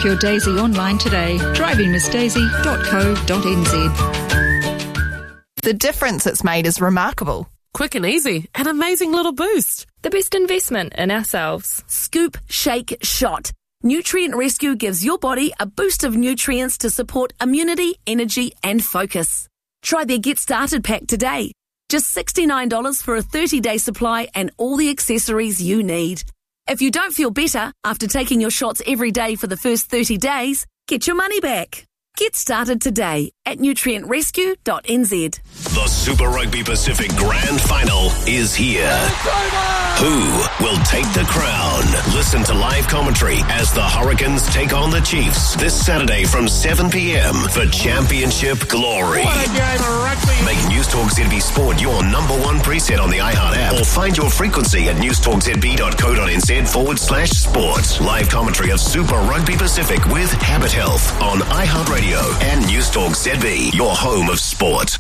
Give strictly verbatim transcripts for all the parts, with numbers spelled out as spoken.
Shop your Daisy online today. driving miss daisy dot co dot n z. The difference it's made is remarkable. Quick and easy, an amazing little boost. The best investment in ourselves. Scoop, shake, shot. Nutrient Rescue gives your body a boost of nutrients to support immunity, energy and focus. Try their Get Started pack today. Just sixty-nine dollars for a thirty-day supply and all the accessories you need. If you don't feel better after taking your shots every day for the first thirty days, get your money back. Get started today at nutrient rescue dot n z. The Super Rugby Pacific Grand Final is here. Who will take the crown? Listen to live commentary as the Hurricanes take on the Chiefs this Saturday from seven p.m. for Championship Glory. What a game of rugby. Make News Talk Z B Sport your number one preset on the iHeart app or find your frequency at newstalkzb dot co dot n z forward slash sport. Live commentary of Super Rugby Pacific with Habit Health on iHeart Radio and News Talk Z B, your home of sport.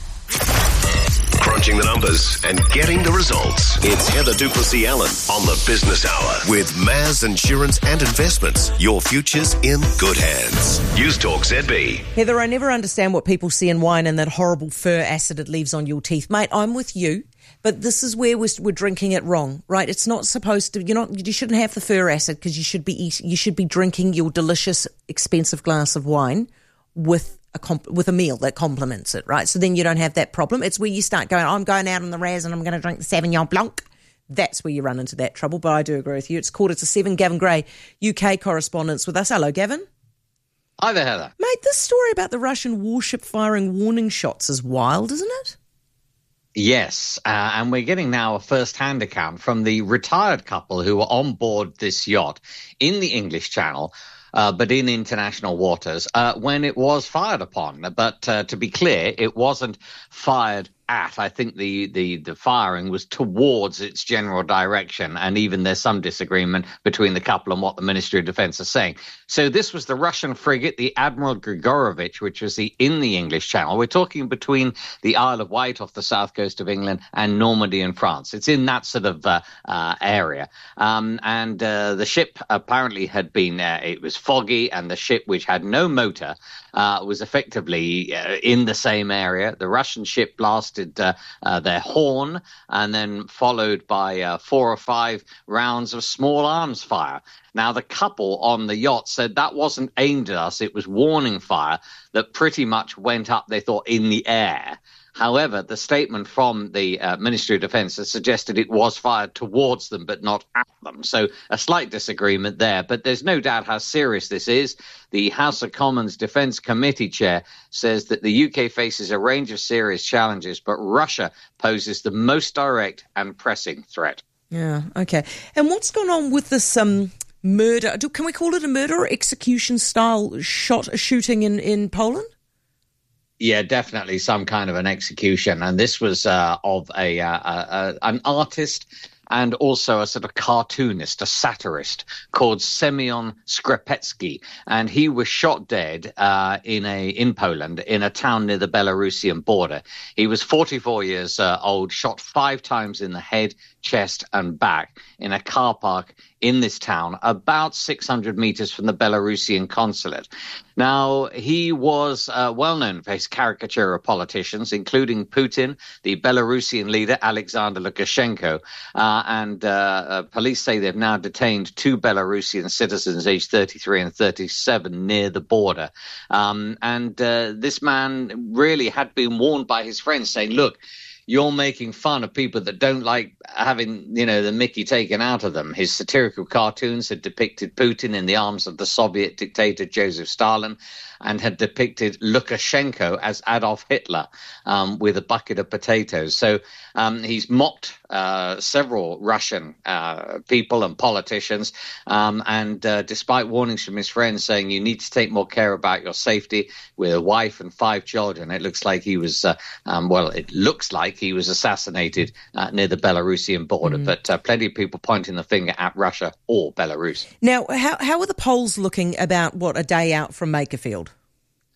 Crunching the numbers and getting the results. It's Heather Duplessis-Allen on the Business Hour with Maz Insurance and Investments. Your future's in good hands. News Talk Z B. Heather, I never understand what people see in wine and that horrible fur acid it leaves on your teeth. Mate, I'm with you, but this is where we're, we're drinking it wrong, right? It's not supposed to, you're not, you shouldn't have the fur acid because you should be eating, you should be drinking your delicious, expensive glass of wine with a comp- with a meal that complements it, right? So then you don't have that problem. It's where you start going, I'm going out on the Raz and I'm going to drink the Sauvignon Blanc. That's where you run into that trouble, but I do agree with you. It's quarter to seven. Gavin Gray, U K correspondent with us. Hello, Gavin. Hi there, Heather. Mate, this story about the Russian warship firing warning shots is wild, isn't it? Yes, uh, and we're getting now a first-hand account from the retired couple who were on board this yacht in the English Channel, Uh, but in international waters, uh, when it was fired upon. But uh, to be clear, it wasn't fired at. I think the, the, the firing was towards its general direction, and even there's some disagreement between the couple and what the Ministry of Defence are saying. So this was the Russian frigate, the Admiral Grigorovich, which was the, in the English Channel. We're talking between the Isle of Wight off the south coast of England and Normandy in France. It's in that sort of uh, uh, area. Um, and uh, the ship apparently had been, uh, it was foggy, and the ship, which had no motor, uh, was effectively uh, in the same area. The Russian ship blasted uh, uh, their horn and then followed by uh, four or five rounds of small arms fire. Now, the couple on the yacht said that wasn't aimed at us. It was warning fire that pretty much went up, they thought, in the air. However, the statement from the uh, Ministry of Defence has suggested it was fired towards them, but not at them. So a slight disagreement there. But there's no doubt how serious this is. The House of Commons Defence Committee chair says that the U K faces a range of serious challenges, but Russia poses the most direct and pressing threat. Yeah, okay. And what's gone on with this um, murder? Do, can we call it a murder or execution-style shot shooting in, in Poland? Yeah, definitely some kind of an execution. And this was uh, of a, uh, a an artist and also a sort of cartoonist, a satirist called Semyon Skrepetsky. And he was shot dead uh, in a in Poland, in a town near the Belarusian border. He was forty-four years uh, old, shot five times in the head, chest and back in a car park in this town, about six hundred meters from the Belarusian consulate. Now, he was uh, well known for his caricature of politicians, including Putin, the Belarusian leader, Alexander Lukashenko. Uh, and uh, uh, police say they've now detained two Belarusian citizens, aged thirty-three and thirty-seven, near the border. Um, and uh, this man really had been warned by his friends, saying, look, you're making fun of people that don't like having, you know, the mickey taken out of them. His satirical cartoons had depicted Putin in the arms of the Soviet dictator Joseph Stalin and had depicted Lukashenko as Adolf Hitler um, with a bucket of potatoes. So um, he's mocked uh, several Russian uh, people and politicians. Um, and uh, despite warnings from his friends saying you need to take more care about your safety, with a wife and five children, it looks like he was, uh, um, well, it looks like he was assassinated uh, near the Belarusian border. Mm. But uh, plenty of people pointing the finger at Russia or Belarus. Now, how, how are the polls looking about, what, a day out from Makerfield?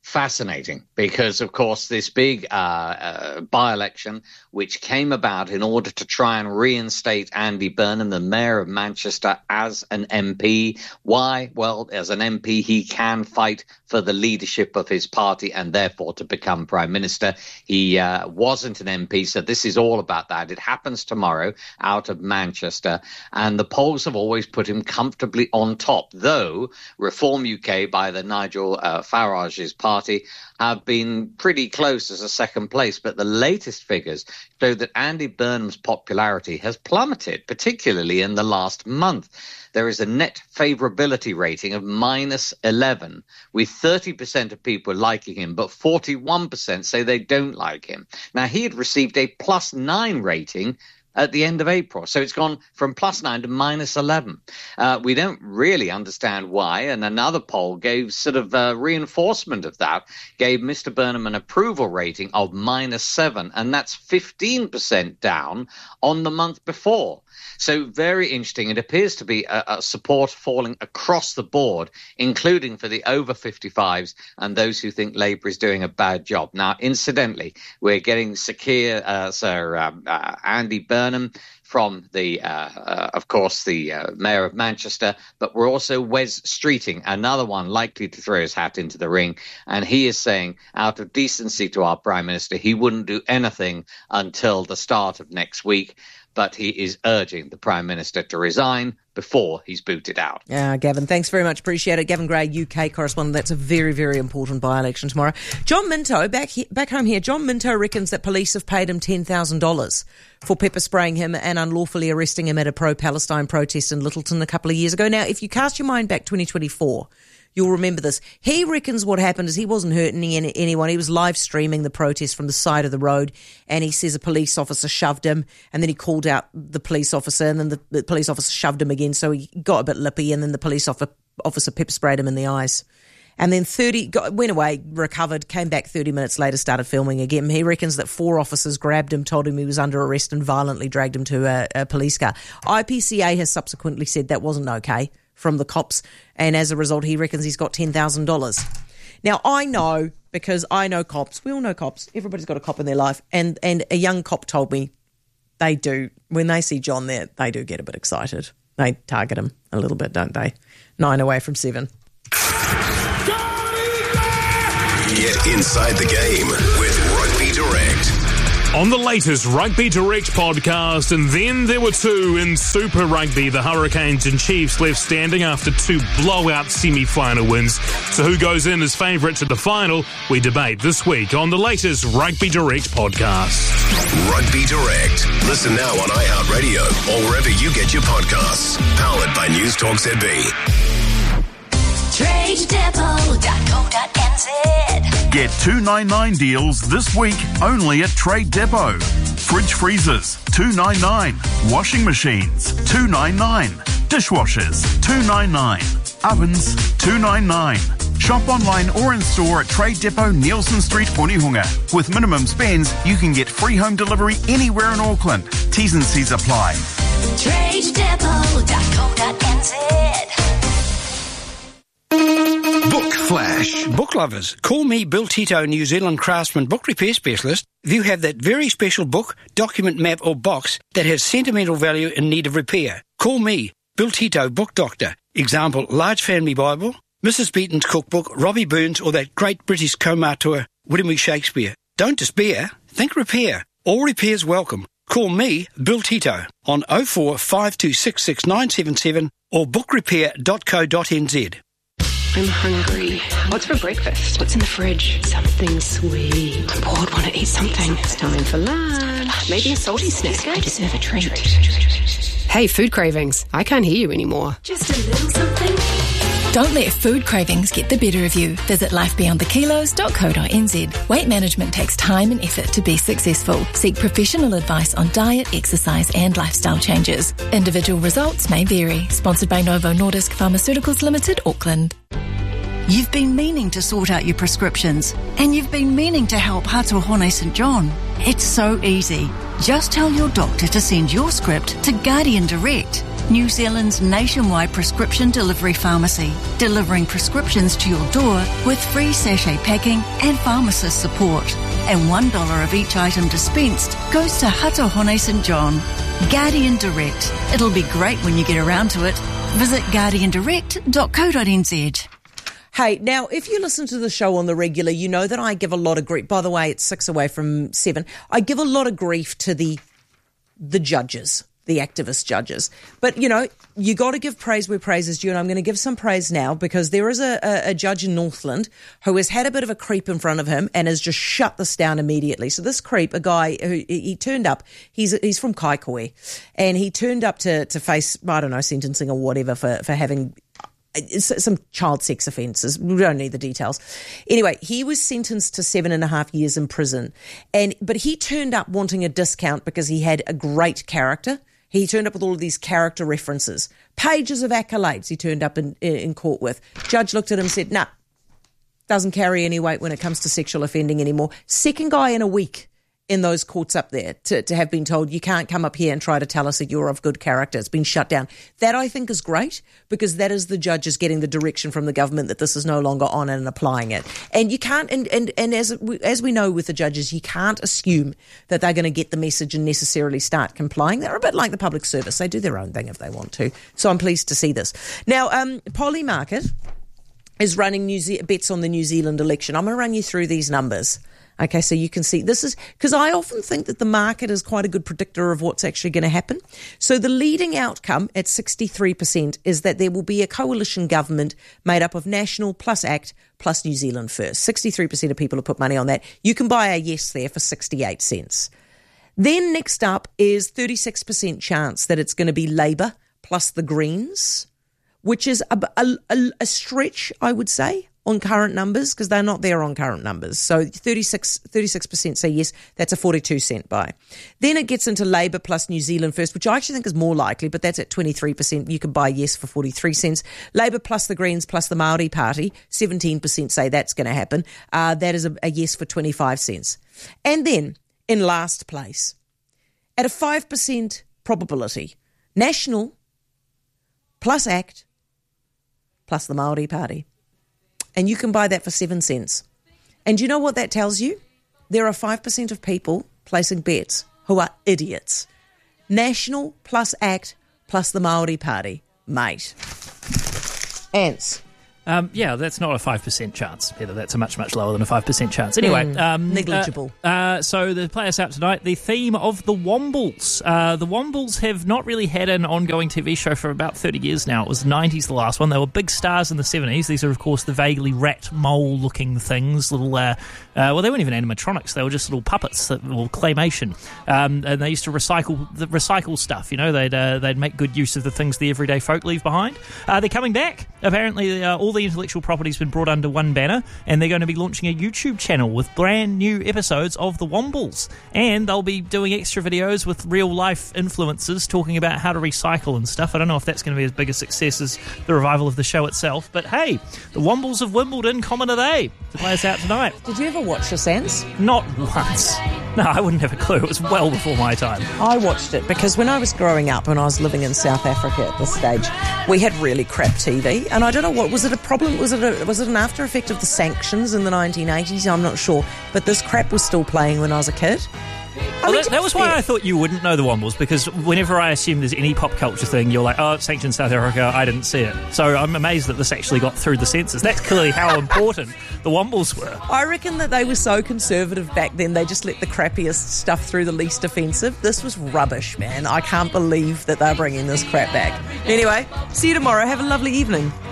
fascinating because, of course, this big uh, uh, by-election, which came about in order to try and reinstate Andy Burnham, the mayor of Manchester, as an M P. Why? Well, as an M P, he can fight for the leadership of his party and therefore to become prime minister. He uh, wasn't an M P, so this is all about that. It happens tomorrow out of Manchester, and the polls have always put him comfortably on top, though Reform U K by the Nigel uh, Farage's party have been pretty close as a second place. But the latest figures show that Andy Burnham's popularity has plummeted, particularly in the last month. There is a net favourability rating of minus eleven, with thirty percent of people liking him, but forty-one percent say they don't like him. Now, he had received a plus nine rating at the end of April. So it's gone from plus nine to minus eleven. Uh, we don't really understand why. And another poll gave sort of uh, reinforcement of that, gave Mister Burnham an approval rating of minus seven. And that's fifteen percent down on the month before. So very interesting. It appears to be a, a support falling across the board, including for the over fifty-fives and those who think Labour is doing a bad job. Now, incidentally, we're getting Sir Keir, uh, Sir um, uh, Andy Burnham from the, uh, uh, of course, the uh, Mayor of Manchester, but we're also Wes Streeting, another one likely to throw his hat into the ring. And he is saying, out of decency to our Prime Minister, he wouldn't do anything until the start of next week. But he is urging the Prime Minister to resign before he's booted out. Yeah, Gavin, thanks very much. Appreciate it. Gavin Gray, U K correspondent. That's a very, very important by-election tomorrow. John Minto, back he- back home here, John Minto reckons that police have paid him ten thousand dollars for pepper spraying him and unlawfully arresting him at a pro-Palestine protest in Littleton a couple of years ago. Now, if you cast your mind back twenty twenty-four, you'll remember this. He reckons what happened is he wasn't hurting any, anyone. He was live streaming the protest from the side of the road, and he says a police officer shoved him, and then he called out the police officer, and then the, the police officer shoved him again, so he got a bit lippy, and then the police officer, officer pepper sprayed him in the eyes. And then thirty got, went away, recovered, came back thirty minutes later, started filming again. He reckons that four officers grabbed him, told him he was under arrest, and violently dragged him to a, a police car. I P C A has subsequently said that wasn't okay from the cops, and as a result, he reckons he's got ten thousand dollars. Now, I know, because I know cops, we all know cops, everybody's got a cop in their life, and, and a young cop told me they do, when they see John there, they do get a bit excited. They target him a little bit, don't they? Nine away from seven. Get inside the game with Rugby Direct. On the latest Rugby Direct podcast, and then there were two in Super Rugby. The Hurricanes and Chiefs left standing after two blowout semi-final wins. So who goes in as favourite to the final? We debate this week on the latest Rugby Direct podcast. Rugby Direct. Listen now on iHeartRadio or wherever you get your podcasts. Powered by News Talk Z B. trade depot dot co dot n z. Get two ninety-nine deals this week only at Trade Depot. Fridge freezers, two ninety-nine. Washing machines, two ninety-nine. Dishwashers, two ninety-nine. Ovens, two ninety-nine. Shop online or in store at Trade Depot, Nielsen Street, Punihunga. With minimum spends, you can get free home delivery anywhere in Auckland. T's and C's apply. trade depot dot co dot n z. Book Flash. Book lovers, call me Bill Tito, New Zealand craftsman book repair specialist. If you have that very special book, document, map or box that has sentimental value in need of repair, call me, Bill Tito, book doctor. Example, Large Family Bible, Missus Beaton's cookbook, Robbie Burns, or that great British Comatua, William Shakespeare. Don't despair, think repair. All repairs welcome. Call me, Bill Tito, on oh four five two six six nine seven seven or book repair dot co dot n z. I'm hungry. What's for breakfast? What's in the fridge? Something sweet. I'm bored, want to eat something. It's time for lunch. Maybe a salty snack. I deserve a treat. Hey, food cravings. I can't hear you anymore. Just a little something. Don't let food cravings get the better of you. Visit life beyond the kilos dot co dot n z. Weight management takes time and effort to be successful. Seek professional advice on diet, exercise and lifestyle changes. Individual results may vary. Sponsored by Novo Nordisk Pharmaceuticals Limited, Auckland. You've been meaning to sort out your prescriptions, and you've been meaning to help Hatuhone Saint John. It's so easy. Just tell your doctor to send your script to Guardian Direct. New Zealand's nationwide prescription delivery pharmacy, delivering prescriptions to your door with free sachet packing and pharmacist support. And one dollar of each item dispensed goes to Hatohone Saint John. Guardian Direct. It'll be great when you get around to it. Visit guardian direct dot co dot n z. Hey, now, if you listen to the show on the regular, you know that I give a lot of grief. By the way, it's six away from seven. I give a lot of grief to the the judges, the activist judges. But, you know, you got to give praise where praise is due, and I'm going to give some praise now because there is a, a, a judge in Northland who has had a bit of a creep in front of him and has just shut this down immediately. So this creep, a guy who he turned up, he's he's from Kaikohe, and he turned up to, to face, I don't know, sentencing or whatever for, for having some child sex offences. We don't need the details. Anyway, he was sentenced to seven and a half years in prison. and But he turned up wanting a discount because he had a great character. He turned up with all of these character references, pages of accolades he turned up in, in court with. Judge looked at him and said, nah, doesn't carry any weight when it comes to sexual offending anymore. Second guy in a week in those courts up there to, to have been told you can't come up here and try to tell us that you're of good character. It's been shut down. That, I think, is great because that is the judges getting the direction from the government that this is no longer on and applying it. And you can't, and, and, and as, as we know with the judges, you can't assume that they're going to get the message and necessarily start complying. They're a bit like the public service. They do their own thing if they want to. So I'm pleased to see this. Now, um, Polly Market is running New Ze- bets on the New Zealand election. I'm going to run you through these numbers. Okay, so you can see this is because I often think that the market is quite a good predictor of what's actually going to happen. So the leading outcome at sixty-three percent is that there will be a coalition government made up of National plus ACT plus New Zealand First. sixty-three percent of people have put money on that. You can buy a yes there for sixty-eight cents. Then next up is thirty-six percent chance that it's going to be Labour plus the Greens, which is a, a, a stretch, I would say, on current numbers, because they're not there on current numbers. So thirty-six percent say yes, that's a forty-two cent buy. Then it gets into Labour plus New Zealand First, which I actually think is more likely, but that's at twenty-three percent. You can buy yes for forty-three cents. Labour plus the Greens plus the Māori Party, seventeen percent say that's going to happen. Uh, that is a, a yes for twenty-five cents. And then, in last place, at a five percent probability, National plus ACT plus the Māori Party. And you can buy that for seven cents. And you know what that tells you? There are five percent of people placing bets who are idiots. National plus ACT plus the Māori Party. Mate. Ants. Um, yeah, that's not a five percent chance, Heather. That's a much, much lower than a five percent chance. Anyway. Mm, um, negligible. Uh, uh, so the play us out tonight, the theme of the Wombles. Uh, the Wombles have not really had an ongoing T V show for about thirty years now. It was the nineties, the last one. They were big stars in the seventies. These are, of course, the vaguely rat mole-looking things. Little, uh, uh, well, they weren't even animatronics. They were just little puppets, that, or claymation. Um, and they used to recycle the recycle stuff. You know, they'd uh, they'd make good use of the things the everyday folk leave behind. Uh, they're coming back. Apparently, uh, all the intellectual property has been brought under one banner, and they're going to be launching a YouTube channel with brand new episodes of the Wombles, and they'll be doing extra videos with real life influencers talking about how to recycle and stuff. I don't know if that's going to be as big a success as the revival of the show itself, but hey, the Wombles of Wimbledon, common are they to play us out tonight. Did you ever watch The Sands? Not once. No, I wouldn't have a clue. It was well before my time. I watched it because when I was growing up, when I was living in South Africa at this stage, we had really crap T V, and I don't know what was it a problem. Was it a, was it an after effect of the sanctions in the nineteen eighties? I'm not sure, but this crap was still playing when I was a kid. Well, that, that was why I thought you wouldn't know the Wombles, because whenever I assume there's any pop culture thing, you're like, oh, it's sanctioned South Africa, I didn't see it. So I'm amazed that this actually got through the censors. That's clearly how important the Wombles were. I reckon that they were so conservative back then, they just let the crappiest stuff through, the least offensive. This was rubbish, man. I can't believe that they're bringing this crap back. Anyway, see you tomorrow. Have a lovely evening.